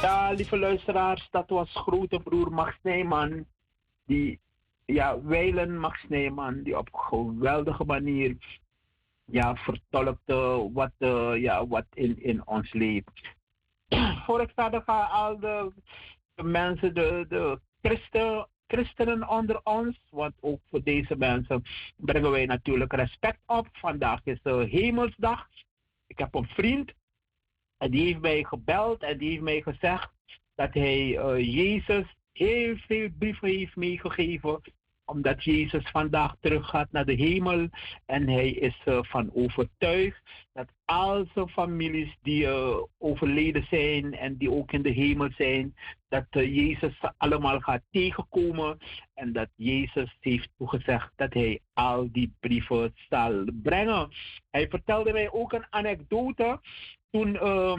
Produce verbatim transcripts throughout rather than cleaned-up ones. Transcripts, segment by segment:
Ja, lieve luisteraars, dat was grote broer Max Nijman, die, ja, wijlen Max Nijman, die op geweldige manier, ja, vertolkte wat, uh, ja, wat in, in ons leeft. Voor ik verder ga, al de, de mensen, de, de christen, christenen onder ons, want ook voor deze mensen brengen wij natuurlijk respect op. Vandaag is uh, Hemelsdag. Ik heb een vriend. En die heeft mij gebeld en die heeft mij gezegd dat hij uh, Jezus heel veel brieven heeft meegegeven. Omdat Jezus vandaag terug gaat naar de hemel. En hij is uh, van overtuigd dat al zijn families die uh, overleden zijn en die ook in de hemel zijn, dat uh, Jezus ze allemaal gaat tegenkomen. En dat Jezus heeft toegezegd dat hij al die brieven zal brengen. Hij vertelde mij ook een anekdote. Toen, uh,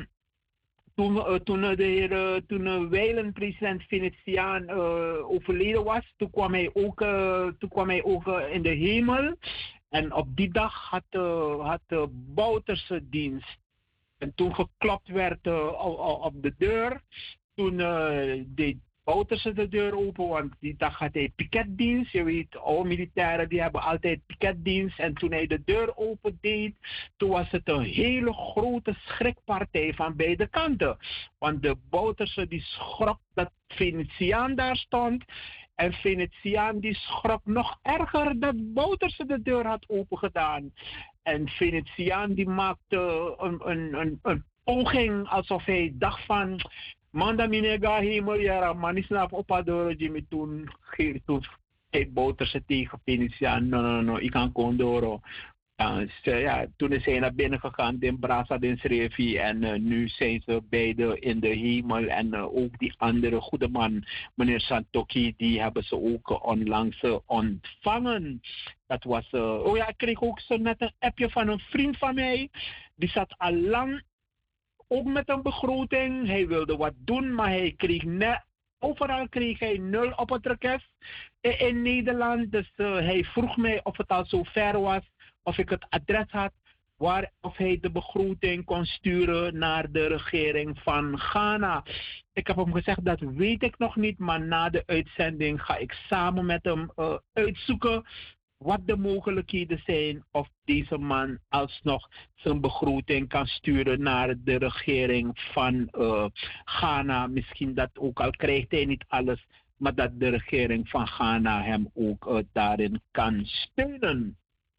toen, uh, toen de heer, uh, toen uh, wijlen president Venetiaan uh, overleden was, toen kwam hij ook, uh, toen kwam hij ook uh, in de hemel. En op die dag had, uh, had de Bouterse dienst. En toen geklopt werd uh, op, op de deur, toen uh, deed Bouterse de deur open, want die dag had hij piketdienst. Je weet, oude militairen die hebben altijd piketdienst. En toen hij de deur open deed, toen was het een hele grote schrikpartij van beide kanten. Want de Bouterse die schrok dat Venetiaan daar stond. En Venetiaan die schrok nog erger dat Bouterse de deur had opengedaan. En Venetiaan die maakte een, een, een, een poging alsof hij dacht van... Manda minega hemel jara manisnap opadoro Jimmy toen toen hij Bouterse tegen Venetiaan. No, no, no, ik kan Condoro. Uh, ja, toen is hij naar binnen gegaan, in Brasa, in Srevi. En uh, nu zijn ze beide in de hemel. En uh, ook die andere goede man, meneer Santoki, die hebben ze ook uh, onlangs uh, ontvangen. Dat was, uh, oh ja, ik kreeg ook zo net een appje van een vriend van mij. Die zat al lang ook met een begroting. Hij wilde wat doen, maar hij kreeg net, overal kreeg hij nul op het request in, in Nederland. Dus uh, hij vroeg mij of het al zo ver was, of ik het adres had, waar of hij de begroting kon sturen naar de regering van Ghana. Ik heb hem gezegd, dat weet ik nog niet, maar na de uitzending ga ik samen met hem uh, uitzoeken wat de mogelijkheden zijn of deze man alsnog zijn begroting kan sturen naar de regering van uh, Ghana. Misschien dat ook al krijgt hij niet alles, maar dat de regering van Ghana hem ook uh, daarin kan steunen.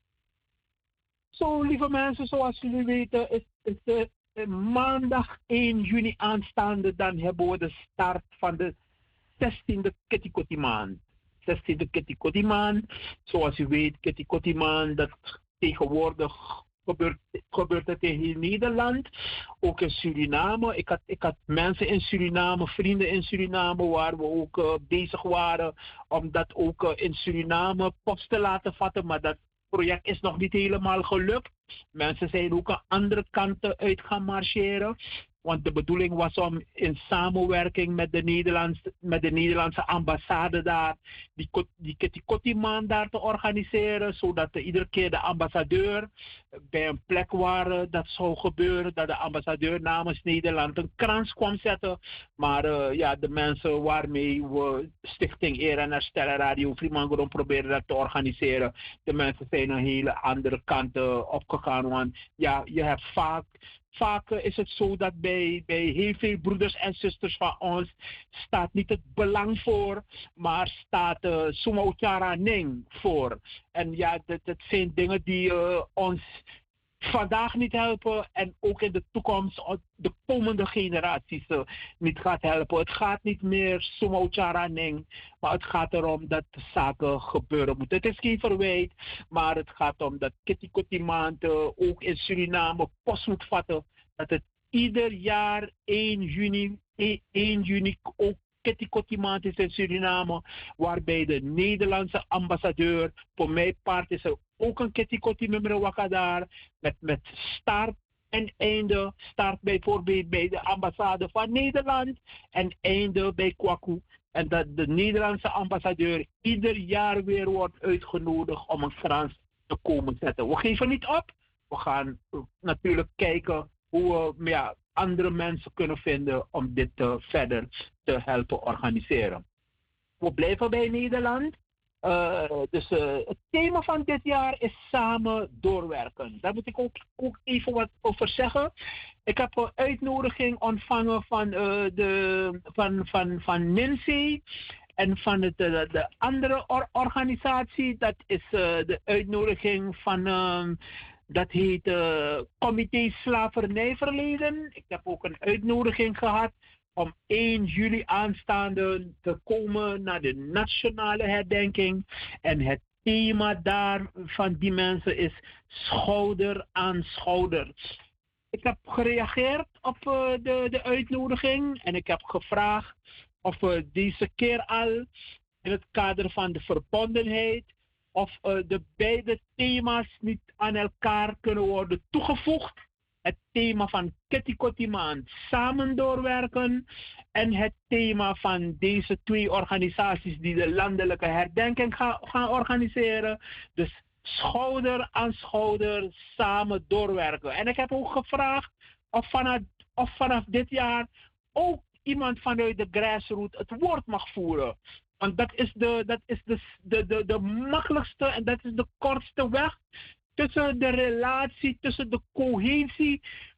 Zo, lieve mensen, zoals jullie weten is, is uh, uh, maandag één juni aanstaande. Dan hebben we de start van de zestiende Ketikoti maand. zestiende Ketikoti maand. Zoals u weet, Ketikoti maand, dat tegenwoordig gebeurt, gebeurt het in heel Nederland. Ook in Suriname. Ik had, ik had mensen in Suriname, vrienden in Suriname, waar we ook uh, bezig waren om dat ook uh, in Suriname post te laten vatten. Maar dat project is nog niet helemaal gelukt. Mensen zijn ook aan andere kanten uit gaan marcheren. Want de bedoeling was om in samenwerking met de Nederlandse, met de Nederlandse ambassade daar die, die Ketikoti-maand daar te organiseren. Zodat de, iedere keer de ambassadeur bij een plek waar uh, dat zou gebeuren, dat de ambassadeur namens Nederland een krans kwam zetten. Maar uh, ja, de mensen waarmee we Stichting Eer en Herstellen Radio Fremangrom proberen dat te organiseren, de mensen zijn een hele andere kant uh, opgegaan. Want ja, je hebt vaak... Vaak is het zo dat bij, bij heel veel broeders en zusters van ons staat niet het belang voor, maar staat uh, Sumautjara Ning voor. En ja, dat, dat zijn dingen die uh, ons vandaag niet helpen en ook in de toekomst de komende generaties uh, niet gaat helpen. Het gaat niet meer Sumautjara Ning, maar het gaat erom dat zaken gebeuren moeten. Het is geen verwijt, maar het gaat om dat Ketikoti maand uh, ook in Suriname post moet vatten. Dat het ieder jaar één juni, één juni ook Ketikoti maand is in Suriname, waarbij de Nederlandse ambassadeur, voor mijn part is er ook een Ketikoti nummer wakadaar, met, met start en einde. Start bijvoorbeeld bij de ambassade van Nederland en einde bij Kwaku. En dat de Nederlandse ambassadeur ieder jaar weer wordt uitgenodigd om een krans te komen zetten. We geven niet op. We gaan natuurlijk kijken hoe we ja, andere mensen kunnen vinden om dit uh, verder te helpen organiseren. We blijven bij Nederland. Uh, dus uh, het thema van dit jaar is samen doorwerken. Daar moet ik ook, ook even wat over zeggen. Ik heb een uitnodiging ontvangen van, uh, de, van, van, van Nancy en van het, uh, de andere or- organisatie. Dat is uh, de uitnodiging van, uh, dat heet uh, Comité Slavernijverleden. Ik heb ook een uitnodiging gehad om één juli aanstaande te komen naar de nationale herdenking. En het thema daar van die mensen is schouder aan schouder. Ik heb gereageerd op uh, de, de uitnodiging en ik heb gevraagd of we deze keer al in het kader van de verbondenheid of uh, de beide thema's niet aan elkaar kunnen worden toegevoegd. Het thema van Kitty Kotti Maand samen doorwerken en het thema van deze twee organisaties die de landelijke herdenking ga, gaan organiseren. Dus schouder aan schouder samen doorwerken. En ik heb ook gevraagd of vanaf, of vanaf dit jaar ook iemand vanuit de grassroots het woord mag voeren. Want dat is de, dat is de, de, de, de makkelijkste en dat is de kortste weg tussen de relatie, tussen de cohesie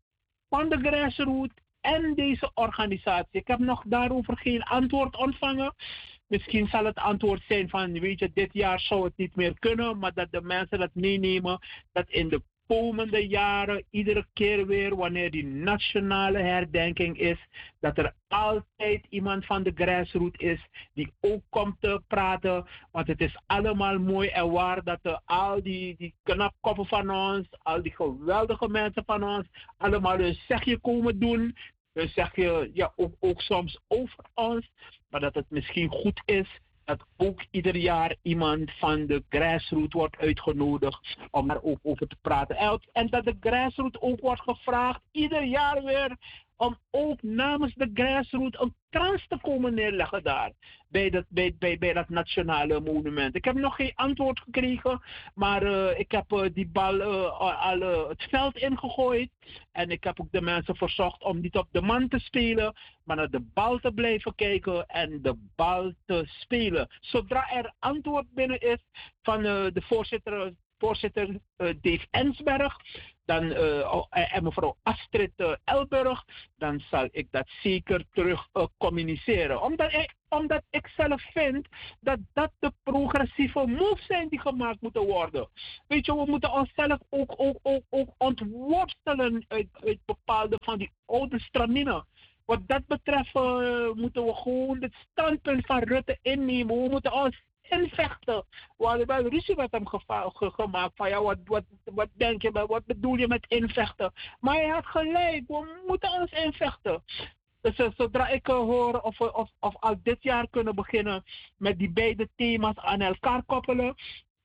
van de grassroots en deze organisatie. Ik heb nog daarover geen antwoord ontvangen. Misschien zal het antwoord zijn van, weet je, dit jaar zou het niet meer kunnen, maar dat de mensen dat meenemen, dat in de komende jaren, iedere keer weer, wanneer die nationale herdenking is, dat er altijd iemand van de grassroots is die ook komt te praten. Want het is allemaal mooi en waar dat er al die, die knapkoppen van ons, al die geweldige mensen van ons, allemaal een zegje komen doen. Een zegje, ja, ook, ook soms over ons. Maar dat het misschien goed is dat ook ieder jaar iemand van de grassroots wordt uitgenodigd om daar ook over te praten. En dat de grassroots ook wordt gevraagd, ieder jaar weer, om ook namens de grassroots een krans te komen neerleggen daar. Bij dat, bij, bij, bij dat nationale monument. Ik heb nog geen antwoord gekregen, maar uh, ik heb uh, die bal uh, al uh, het veld ingegooid. En ik heb ook de mensen verzocht om niet op de man te spelen, maar naar de bal te blijven kijken en de bal te spelen. Zodra er antwoord binnen is van uh, de voorzitter, voorzitter uh, Dave Ensberg, dan, uh, en mevrouw Astrid uh, Elburg, dan zal ik dat zeker terug uh, communiceren. Omdat ik, omdat ik zelf vind dat dat de progressieve moves zijn die gemaakt moeten worden. Weet je, we moeten onszelf ook, ook, ook, ook ontworstelen uit, uit bepaalde van die oude straminen. Wat dat betreft uh, moeten we gewoon het standpunt van Rutte innemen. We moeten ons invechten. We hadden wel ruzie met hem geva- ge- gemaakt. Van ja, wat, wat, wat denk je, wat bedoel je met invechten? Maar hij had gelijk, we moeten ons invechten. Dus uh, zodra ik uh, hoor of we of, of al dit jaar kunnen beginnen met die beide thema's aan elkaar koppelen,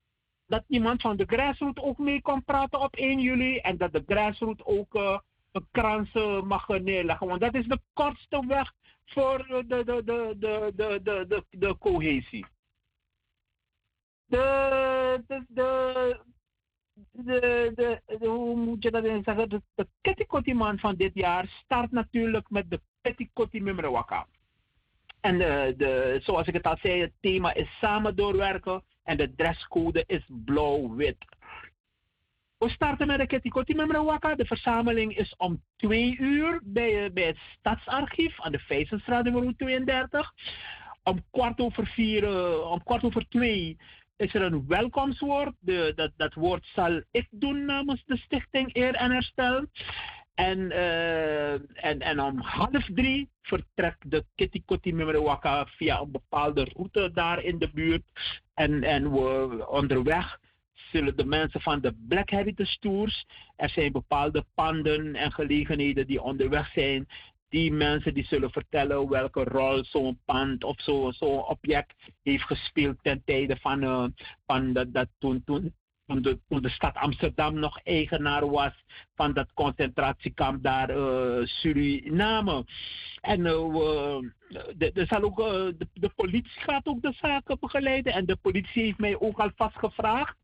dat iemand van de grassroots ook mee kan praten op één juli en dat de grassroots ook uh, een krans uh, mag neerleggen. Want dat is de kortste weg voor de, de, de, de, de, de, de, de, de cohesie. De, de, de, de, de, de, hoe moet je dat in zeggen? De, de Kitty Kotti Maand van dit jaar start natuurlijk met de Kitty Kotti Memrewaka. En de, de, zoals ik het al zei, het thema is samen doorwerken en de dresscode is blauw-wit. We starten met de Kitty Kotti Memrewaka. De verzameling is om twee uur bij, bij het Stadsarchief aan de Vijzenstraat nummer tweeëndertig. Om kwart over vier, uh, om kwart over twee is er een welkomstwoord. De, dat, dat woord zal ik doen namens de Stichting Eer en Herstel. En, uh, en, en om half drie vertrekt de Kitty Kotti Memrewaka via een bepaalde route daar in de buurt. En, en we onderweg zullen de mensen van de Black Heritage Tours, er zijn bepaalde panden en gelegenheden die onderweg zijn. Die mensen die zullen vertellen welke rol zo'n pand of zo'n zo object heeft gespeeld ten tijde van, uh, van dat, dat toen, toen, toen, de, toen de stad Amsterdam nog eigenaar was van dat concentratiekamp daar uh, Suriname. En uh, we, de, de, zal ook, uh, de, de politie gaat ook de zaken begeleiden en de politie heeft mij ook alvast gevraagd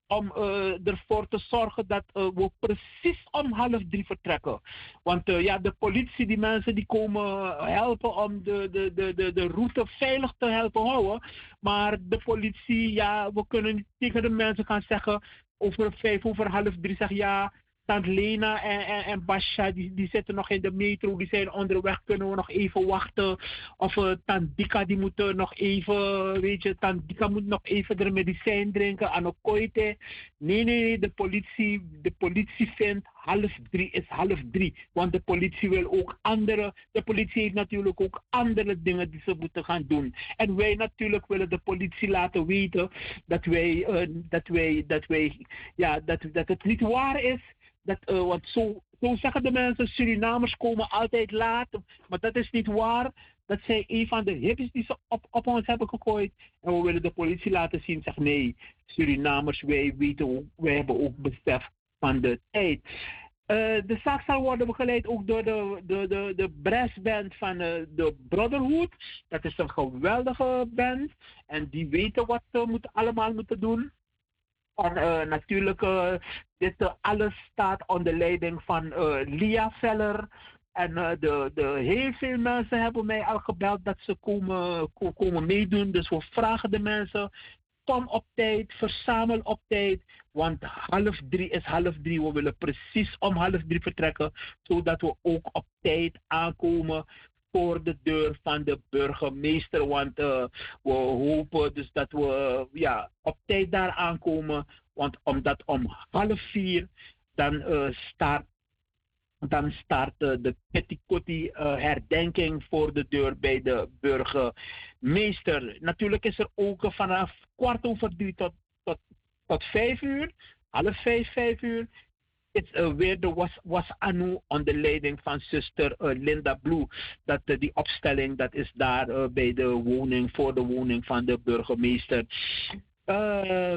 om uh, ervoor te zorgen dat uh, we precies om half drie vertrekken. Want uh, ja, de politie, die mensen die komen helpen om de, de, de, de, de route veilig te helpen houden. Maar de politie, ja, we kunnen niet tegen de mensen gaan zeggen over vijf, over half drie, zeg ja, Tant Lena en, en, en Basha, die, die zitten nog in de metro, die zijn onderweg, kunnen we nog even wachten. Of uh, Tant Dika, die moet uh, nog even, weet je, Tant Dika moet nog even de medicijn drinken, Anokoite. Nee, nee, nee, de politie, de politie vindt half drie is half drie. Want de politie wil ook andere, de politie heeft natuurlijk ook andere dingen die ze moeten gaan doen. En wij natuurlijk willen de politie laten weten dat wij, uh, dat wij, dat wij, ja, dat, dat het niet waar is. Dat, uh, want zo, zo zeggen de mensen, Surinamers komen altijd laat, maar dat is niet waar. Dat zijn een van de hippies die ze op, op ons hebben gegooid. En we willen de politie laten zien, zeg nee, Surinamers, wij weten ook, wij hebben ook besef van de tijd. Uh, de zaak zal worden begeleid ook door de, de, de, de brassband van uh, de Brotherhood. Dat is een geweldige band en die weten wat ze moeten, allemaal moeten doen. En uh, natuurlijk, uh, dit uh, alles staat onder leiding van uh, Lia Veller. En uh, de, de, heel veel mensen hebben mij al gebeld dat ze komen, komen meedoen. Dus we vragen de mensen, kom op tijd, verzamel op tijd. Want half drie is half drie. We willen precies om half drie vertrekken. Zodat we ook op tijd aankomen voor de deur van de burgemeester. Want uh, we hopen dus dat we uh, ja, op tijd daar aankomen. Want omdat om half vier dan uh, start, dan start uh, de Petikotti uh, herdenking voor de deur bij de burgemeester. Natuurlijk is er ook uh, vanaf kwart over drie tot, tot, tot vijf uur. Half vijf, vijf uur. Het is uh, weer de was, was Anu onder leiding van zuster uh, Linda Blue. Dat uh, die opstelling dat is daar uh, bij de woning, voor de woning van de burgemeester. Uh,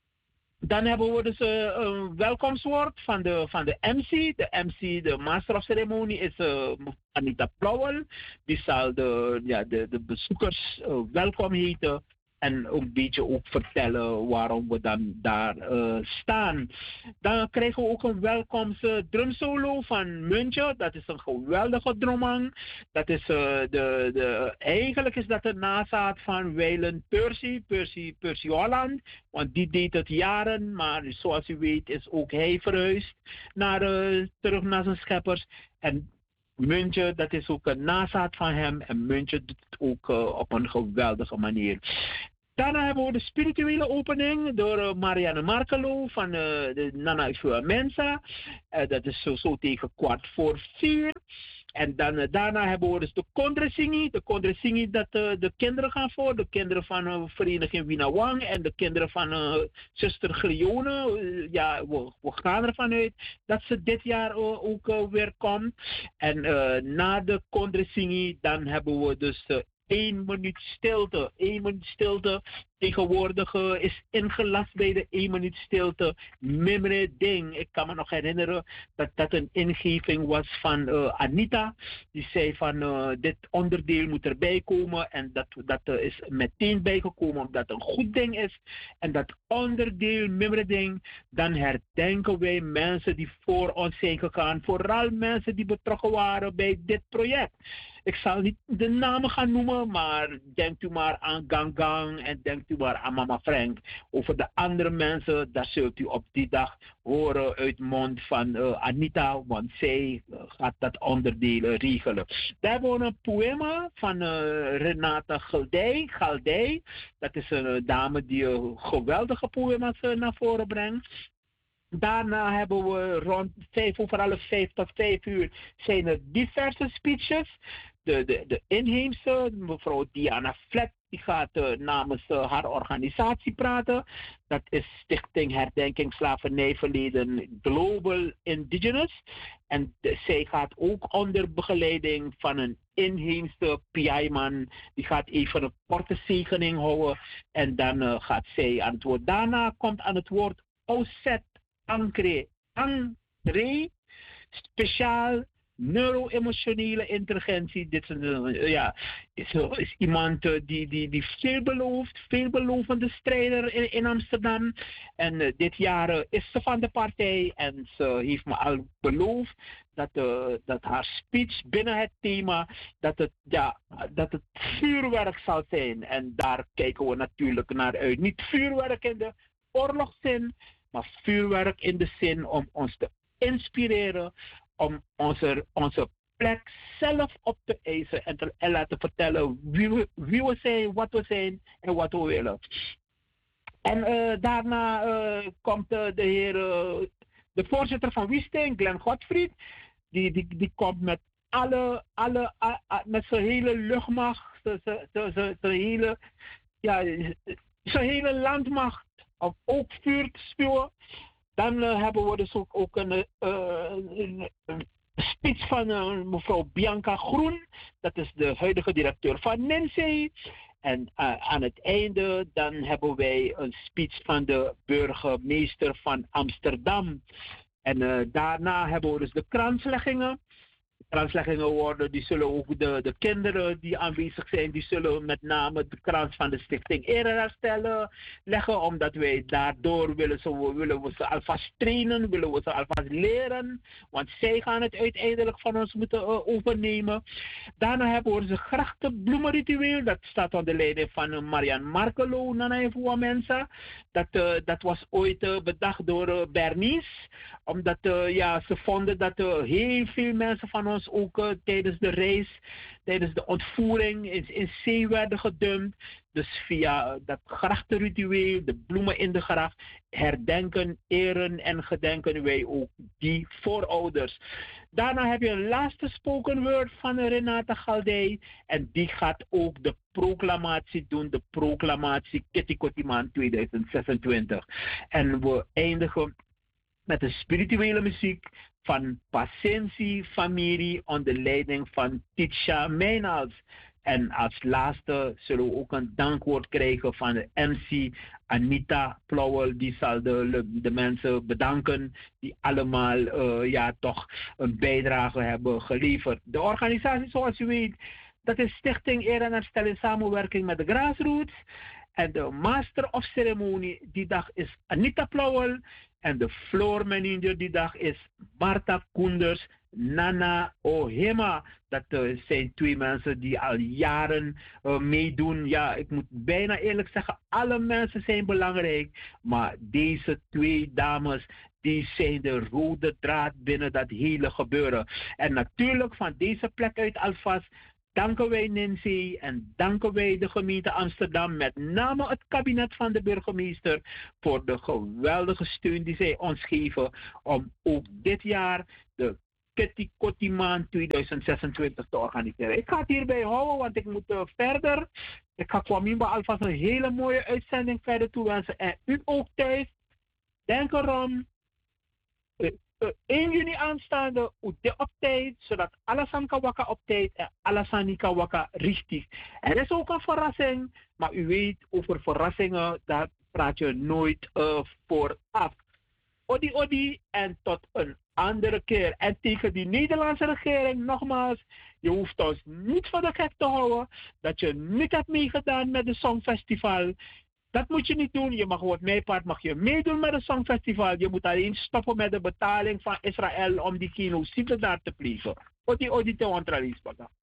dan hebben we dus uh, een welkomstwoord van de, van de M C. De M C, de Master of Ceremony, is uh, Anita Plauwel. Die zal de, ja, de, de bezoekers uh, welkom heten. En een beetje ook vertellen waarom we dan daar uh, staan. Dan krijgen we ook een welkomst uh, drumsolo van Muntje. Dat is een geweldige drumman. Dat is uh, de, de, eigenlijk is dat de nazaat van Weilen Percy, Percy, Percy Holland. Want die deed het jaren, maar zoals u weet is ook hij verhuisd naar, uh, terug naar zijn scheppers. En Muntje, dat is ook een nazaat van hem. En Muntje doet het ook uh, op een geweldige manier. Daarna hebben we de spirituele opening door uh, Marianne Markelo van uh, de Nana Ishua Mensa. Uh, dat is zo, zo tegen kwart voor vier. En dan, uh, daarna hebben we dus de Kondresingi. De Kondresingi dat uh, de kinderen gaan voor. De kinderen van uh, Vereniging Winawang en de kinderen van uh, zuster Glione. Uh, ja, we, we gaan ervan uit dat ze dit jaar uh, ook uh, weer komt. En uh, na de Kondresingi dan hebben we dus uh, één minuut stilte. Één minuut stilte. Tegenwoordig uh, is ingelast bij de één minuut stilte. Mimre ding. Ik kan me nog herinneren dat dat een ingeving was van uh, Anita. Die zei van uh, dit onderdeel moet erbij komen. En dat, dat uh, is meteen bijgekomen omdat het een goed ding is. En dat onderdeel, mimre ding, dan herdenken wij mensen die voor ons zijn gegaan. Vooral mensen die betrokken waren bij dit project. Ik zal niet de namen gaan noemen, maar denkt u maar aan Gang Gang en denkt u maar aan Mama Frank. Over de andere mensen, daar zult u op die dag horen uit mond van uh, Anita, want zij uh, gaat dat onderdeel uh, regelen. Daar hebben we een poema van uh, Renata Galdij. Galdij. Dat is een uh, dame die uh, geweldige poema's uh, naar voren brengt. Daarna hebben we rond vijf over half vijf tot vijf uur zijn er diverse speeches. De, de, de inheemse, mevrouw Diana Flet, die gaat uh, namens uh, haar organisatie praten. Dat is Stichting Herdenking Slavernijverleden Global Indigenous. En de, zij gaat ook onder begeleiding van een inheemse P I-man. Die gaat even een korte zegening houden. En dan uh, gaat zij aan het woord. Daarna komt aan het woord Ozet Ankre, André, speciaal neuro-emotionele intelligentie. Dit is, uh, ja, is, uh, is iemand uh, die, die, die veel belooft, veelbelovende strijder in, in Amsterdam. En uh, dit jaar uh, is ze van de partij en ze heeft me al beloofd dat, uh, dat haar speech binnen het thema, dat het, ja, dat het vuurwerk zal zijn. En daar kijken we natuurlijk naar uit. Niet vuurwerk in de oorlogszin, maar vuurwerk in de zin om ons te inspireren, om onze, onze plek zelf op te eisen en te en laten vertellen wie we, wie we zijn, wat we zijn en wat we willen. En uh, daarna uh, komt uh, de heer, uh, de voorzitter van Wisting, Glenn Godfried, die, die, die komt met alle, alle, uh, uh, met zijn hele luchtmacht, zijn hele, ja, zijn hele landmacht, om ook vuur te spuwen. Dan uh, hebben we dus ook, ook een, uh, een, een speech van uh, mevrouw Bianca Groen. Dat is de huidige directeur van N N C. En uh, aan het einde dan hebben wij een speech van de burgemeester van Amsterdam. En uh, daarna hebben we dus de kransleggingen. Kransleggingen worden, die zullen ook de, de kinderen die aanwezig zijn, die zullen met name de krans van de stichting Ereherstellen leggen, omdat wij daardoor willen, zo, willen we ze alvast trainen, willen we ze alvast leren, want zij gaan het uiteindelijk van ons moeten uh, overnemen. Daarna hebben we de grachtenbloemenritueel, dat staat onder leiding van uh, Marian Markelo, Nana Evoa Mensa. Dat, uh, dat was ooit uh, bedacht door uh, Bernice, omdat uh, ja, ze vonden dat uh, heel veel mensen van ons ook uh, tijdens de reis, tijdens de ontvoering in, in zee werden gedumpt. Dus via uh, dat grachtenritueel, de bloemen in de gracht, herdenken, eren en gedenken wij ook die voorouders. Daarna heb je een laatste spoken word van Renate Galdij. En die gaat ook de proclamatie doen, de proclamatie Kitty Kotiman tweeduizend zesentwintig. En we eindigen met de spirituele muziek van Pasensi Familie onder leiding van Titia Meinals. En als laatste zullen we ook een dankwoord krijgen van de M C Anita Plauwel. Die zal de, de mensen bedanken die allemaal uh, ja, toch een bijdrage hebben geleverd. De organisatie, zoals u weet, dat is Stichting Eer en Herstel in samenwerking met de Grassroots. En de Master of Ceremonie die dag is Anita Plauwel. En de floor manager die dag is Marta Koenders, Nana Ohema. Dat uh, zijn twee mensen die al jaren uh, meedoen. Ja, ik moet bijna eerlijk zeggen, alle mensen zijn belangrijk. Maar deze twee dames, die zijn de rode draad binnen dat hele gebeuren. En natuurlijk van deze plek uit alvast danken wij Nancy en danken wij de gemeente Amsterdam, met name het kabinet van de burgemeester, voor de geweldige steun die zij ons geven om ook dit jaar de Kitty Kotiman tweeduizend zesentwintig te organiseren. Ik ga het hierbij houden, want ik moet uh, verder. Ik ga Kwamimba alvast een hele mooie uitzending verder toewensen. En u ook thuis, denk erom. Uh, Uh, één juni aanstaande, op tijd, zodat alles aan kan wakken op tijd en alles aan kan wakken richtig. Er is ook een verrassing, maar u weet, over verrassingen, daar praat je nooit uh, vooraf. Odi odi en tot een andere keer. En tegen die Nederlandse regering, nogmaals, je hoeft ons niet voor de gek te houden dat je niet hebt meegedaan met het Songfestival. Dat moet je niet doen. Je mag wat mij part, mag je meedoen met het Songfestival. Je moet alleen stoppen met de betaling van Israël om die genocide daar te plegen. Odi odi te ontralispaga.